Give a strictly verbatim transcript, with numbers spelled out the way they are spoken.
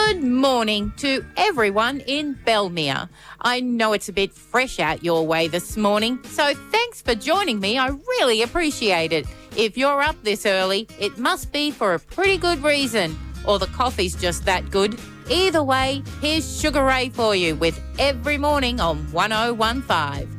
Good morning to everyone in Belmere. I know it's a bit fresh out your way this morning, so thanks for joining me. I really appreciate it. If you're up this early, it must be for a pretty good reason, or the coffee's just that good. Either way, here's Sugar Ray for you with Every Morning on one oh one five.